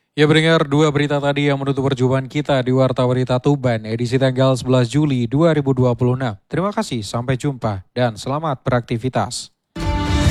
Ya pendengar, dua berita tadi yang menutup perjumpaan kita di Warta Berita Tuban edisi tanggal 11 Juli 2026. Terima kasih, sampai jumpa dan selamat beraktivitas.